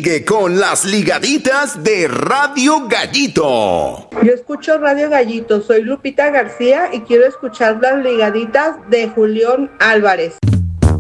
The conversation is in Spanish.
Sigue con las ligaditas de Radio Gallito. Yo escucho Radio Gallito, soy Lupita García y quiero escuchar las ligaditas de Julián Álvarez.